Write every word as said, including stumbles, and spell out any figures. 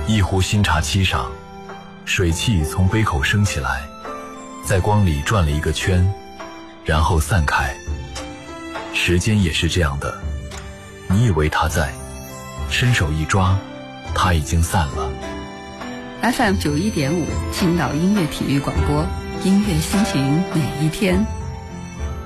一壶新茶沏上，水汽从杯口升起来，在光里转了一个圈，然后散开。时间也是这样的，你以为它在，伸手一抓，它已经散了。 F M 九一点五，青岛音乐体育广播，音乐心情每一天。